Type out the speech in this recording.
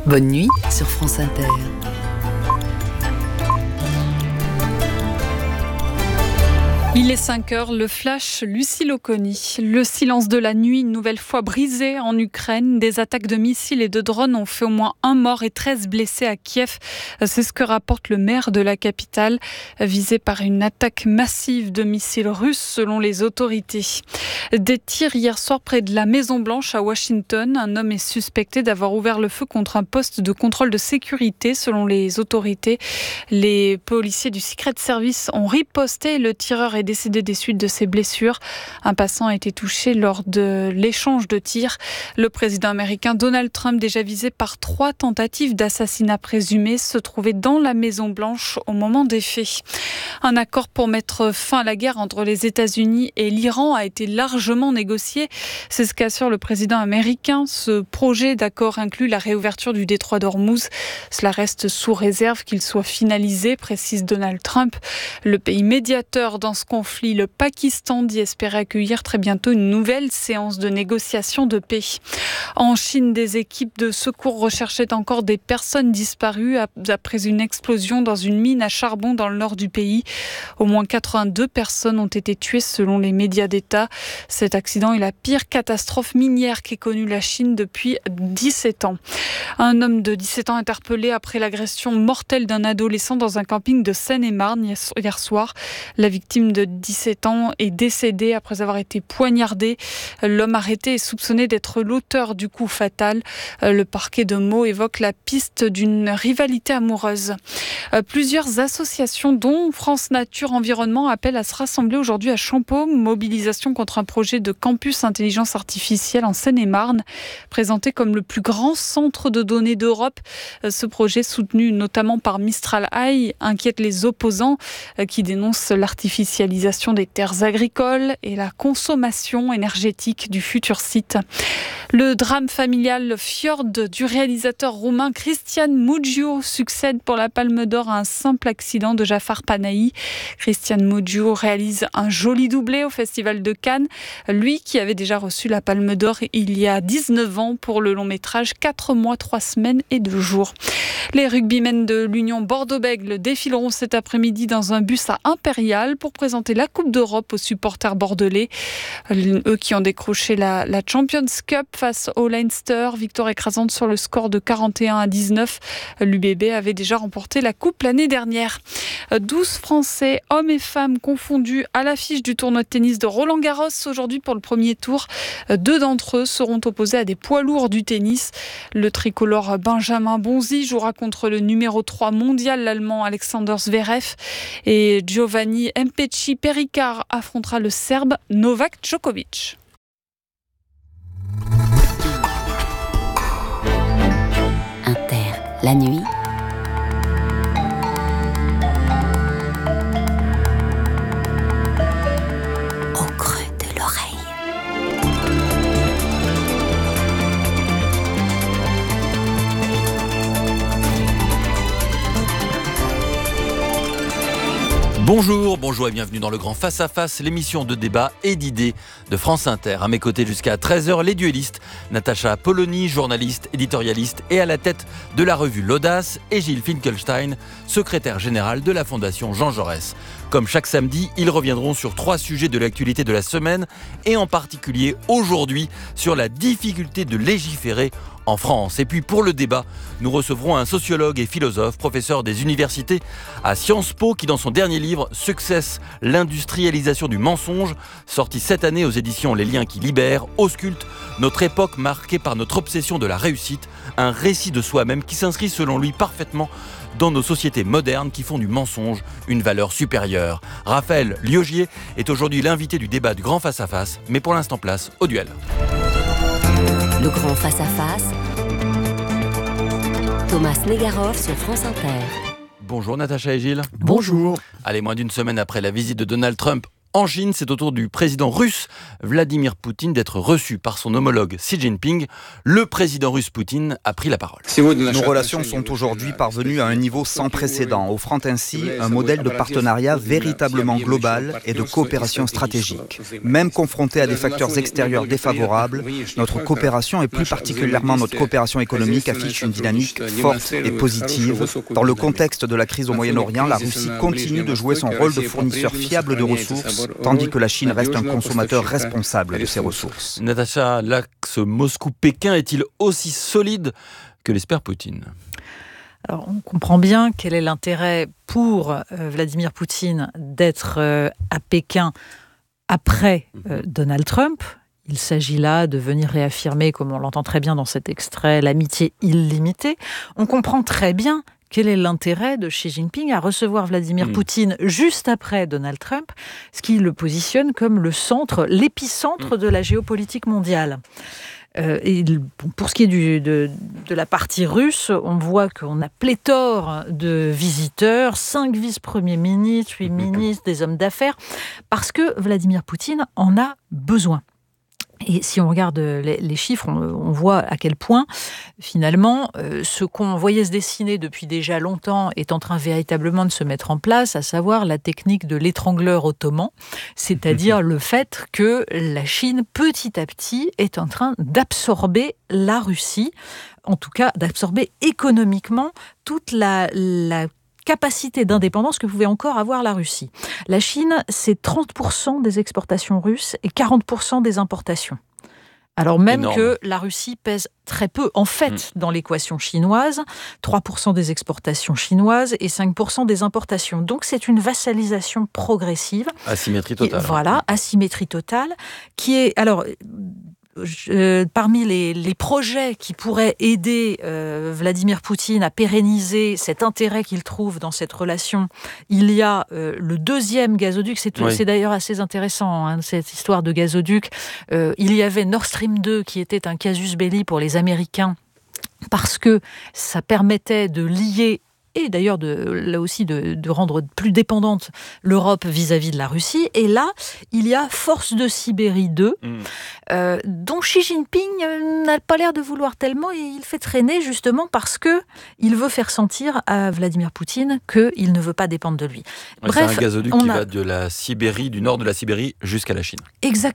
Bonne nuit sur France Inter. Il est 5h, le flash, Lucie Loconi. Le silence de la nuit, une nouvelle fois brisé en Ukraine. Des attaques de missiles et de drones ont fait au moins 1 mort et 13 blessés à Kiev. C'est ce que rapporte le maire de la capitale, visé par une attaque massive de missiles russes selon les autorités. Des tirs hier soir près de la Maison-Blanche à Washington. Un homme est suspecté d'avoir ouvert le feu contre un poste de contrôle de sécurité selon les autorités. Les policiers du Secret Service ont riposté et le tireur est décédé des suites de ses blessures. Un passant a été touché lors de l'échange de tirs. Le président américain Donald Trump, déjà visé par 3 tentatives d'assassinat présumées, se trouvait dans la Maison-Blanche au moment des faits. Un accord pour mettre fin à la guerre entre les États-Unis et l'Iran a été largement négocié. C'est ce qu'assure le président américain. Ce projet d'accord inclut la réouverture du détroit d'Ormuz. Cela reste sous réserve qu'il soit finalisé, précise Donald Trump. Le pays médiateur dans ce conflit, le Pakistan, dit espérer accueillir très bientôt une nouvelle séance de négociation de paix. En Chine, des équipes de secours recherchaient encore des personnes disparues après une explosion dans une mine à charbon dans le nord du pays. Au moins 82 personnes ont été tuées selon les médias d'État. Cet accident est la pire catastrophe minière qu'ait connue la Chine depuis 17 ans. Un homme de 17 ans interpellé après l'agression mortelle d'un adolescent dans un camping de Seine-et-Marne hier soir. La victime de 17 ans est décédée après avoir été poignardé. L'homme arrêté est soupçonné d'être l'auteur du coup fatal. Le parquet de Meaux évoque la piste d'une rivalité amoureuse. Plusieurs associations, dont France Nature Environnement, appellent à se rassembler aujourd'hui à Champaume. Mobilisation contre un projet de campus intelligence artificielle en Seine-et-Marne, présenté comme le plus grand centre de données d'Europe. Ce projet, soutenu notamment par Mistral AI, inquiète les opposants qui dénoncent l'artificialisation des terres agricoles et la consommation énergétique du futur site. Le drame familial Fjord du réalisateur roumain Cristian Mungiu succède pour la Palme d'Or à un simple accident de Jafar Panahi. Cristian Mungiu réalise un joli doublé au Festival de Cannes. Lui qui avait déjà reçu la Palme d'Or il y a 19 ans pour le long métrage 4 mois, 3 semaines et 2 jours. Les rugbymen de l'Union Bordeaux-Bègles défileront cet après-midi dans un bus à Impérial pour présenter la Coupe d'Europe aux supporters bordelais. Eux qui ont décroché la Champions Cup face au Leinster, victoire écrasante sur le score de 41-19. L'UBB avait déjà remporté la Coupe l'année dernière. 12 Français, hommes et femmes confondus, à l'affiche du tournoi de tennis de Roland-Garros aujourd'hui pour le premier tour. 2 d'entre eux seront opposés à des poids lourds du tennis. Le tricolore Benjamin Bonzi jouera contre le numéro 3 mondial, l'Allemand Alexander Zverev. Et Giovanni Mpetshi Pericard affrontera le Serbe Novak Djokovic. Inter, la nuit. Au creux de l'oreille. Bonjour et bienvenue dans le Grand Face à Face, l'émission de débat et d'idées de France Inter. À mes côtés jusqu'à 13h, les duellistes, Natacha Polony, journaliste, éditorialiste et à la tête de la revue L'Audace, et Gilles Finkelstein, secrétaire général de la Fondation Jean Jaurès. Comme chaque samedi, ils reviendront sur 3 sujets de l'actualité de la semaine et en particulier aujourd'hui sur la difficulté de légiférer en France. Et puis pour le débat, nous recevrons un sociologue et philosophe, professeur des universités à Sciences Po, qui dans son dernier livre « Success, l'industrialisation du mensonge », sorti cette année aux éditions Les Liens qui libèrent, ausculte notre époque marquée par notre obsession de la réussite, un récit de soi-même qui s'inscrit selon lui parfaitement dans nos sociétés modernes qui font du mensonge une valeur supérieure. Raphaël Liogier est aujourd'hui l'invité du débat du Grand Face à Face, mais pour l'instant place au duel. Le Grand Face à Face. Thomas Negaroff sur France Inter. Bonjour Natacha et Gilles. Bonjour. Allez, moins d'une semaine après la visite de Donald Trump En Chine, c'est au tour du président russe Vladimir Poutine d'être reçu par son homologue Xi Jinping. Le président russe Poutine a pris la parole. Nos relations sont aujourd'hui parvenues à un niveau sans précédent, offrant ainsi un modèle de partenariat véritablement global et de coopération stratégique. Même confronté à des facteurs extérieurs défavorables, notre coopération et plus particulièrement notre coopération économique affiche une dynamique forte et positive. Dans le contexte de la crise au Moyen-Orient, la Russie continue de jouer son rôle de fournisseur fiable de ressources, tandis que la Chine reste un consommateur responsable de ces ressources. Natacha, l'axe Moscou-Pékin est-il aussi solide que l'espère Poutine ? Alors, on comprend bien quel est l'intérêt pour Vladimir Poutine d'être à Pékin après Donald Trump. Il s'agit là de venir réaffirmer, comme on l'entend très bien dans cet extrait, l'amitié illimitée. On comprend très bien quel est l'intérêt de Xi Jinping à recevoir Vladimir Poutine juste après Donald Trump, ce qui le positionne comme le centre, l'épicentre de la géopolitique mondiale. Et pour ce qui est de la partie russe, on voit qu'on a pléthore de visiteurs, 5 vice-premiers ministres, 8 ministres, des hommes d'affaires, parce que Vladimir Poutine en a besoin. Et si on regarde les chiffres, on voit à quel point, finalement, ce qu'on voyait se dessiner depuis déjà longtemps est en train véritablement de se mettre en place, à savoir la technique de l'étrangleur ottoman, c'est-à-dire le fait que la Chine, petit à petit, est en train d'absorber la Russie, en tout cas d'absorber économiquement toute la capacité d'indépendance que pouvait encore avoir la Russie. La Chine, c'est 30% des exportations russes et 40% des importations. Alors même énorme. Que la Russie pèse très peu, en fait, dans l'équation chinoise, 3% des exportations chinoises et 5% des importations. Donc c'est une vassalisation progressive. Asymétrie totale. Voilà, asymétrie totale, qui est... Alors, parmi les projets qui pourraient aider Vladimir Poutine à pérenniser cet intérêt qu'il trouve dans cette relation, il y a le deuxième gazoduc. C'est d'ailleurs assez intéressant, cette histoire de gazoduc. Il y avait Nord Stream 2 qui était un casus belli pour les Américains parce que ça permettait de lier et d'ailleurs là aussi de rendre plus dépendante l'Europe vis-à-vis de la Russie. Et là, il y a Force de Sibérie 2, dont Xi Jinping n'a pas l'air de vouloir tellement, et il fait traîner justement parce qu'il veut faire sentir à Vladimir Poutine qu'il ne veut pas dépendre de lui. Bref, c'est un gazoduc qui va de la Sibérie, du nord de la Sibérie jusqu'à la Chine. Exactement.